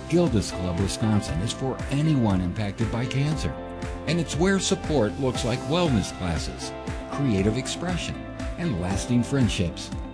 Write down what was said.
Gilda's Club Wisconsin is for anyone impacted by cancer, and it's where support looks like wellness classes, creative expression, and lasting friendships.